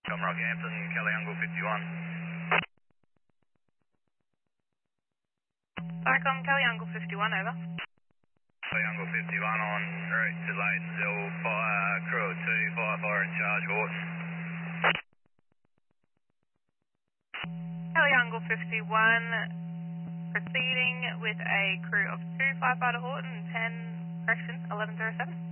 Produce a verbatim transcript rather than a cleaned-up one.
Tom Rockhampton, Kelly Uncle fifty-one. Starcom, Kelly Uncle fifty-one, over. Kelly Uncle fifty-one on route to Ladensville, fire, crew of two, firefighter in charge, Horton. Kelly Uncle fifty-one, proceeding with a crew of two, firefighter Horton, ten, correction, eleven zero seven.